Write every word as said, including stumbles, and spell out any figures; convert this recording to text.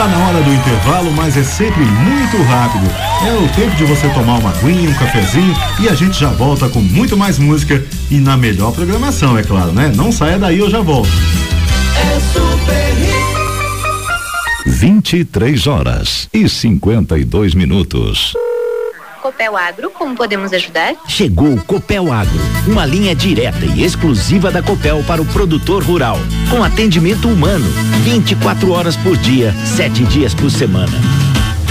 Tá na hora do intervalo, mas é sempre muito rápido. É o tempo de você tomar uma aguinha, um cafezinho e a gente já volta com muito mais música e na melhor programação, é claro, né? Não saia daí, eu já volto. É Super Hits. vinte e três horas e cinquenta e dois minutos. Copel Agro, como podemos ajudar? Chegou o Copel Agro, uma linha direta e exclusiva da Copel para o produtor rural, com atendimento humano, vinte e quatro horas por dia, sete dias por semana.